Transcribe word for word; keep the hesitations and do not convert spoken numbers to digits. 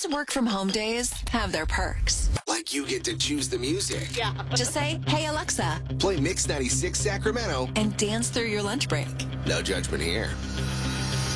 work from home days have their perks. Like you get to choose the music. Yeah. Just say, hey, Alexa. Play Mix ninety-six Sacramento. And dance through your lunch break. No judgment here.